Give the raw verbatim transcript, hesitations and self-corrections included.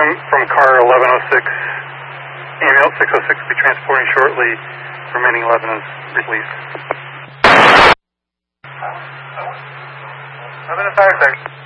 from, from car eleven oh six, email six oh six will be transporting shortly, remaining eleven is released. I'm in a fire section.